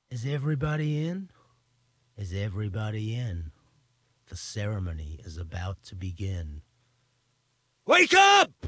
Is everybody in? Is everybody in? The ceremony is about to begin. Wake up!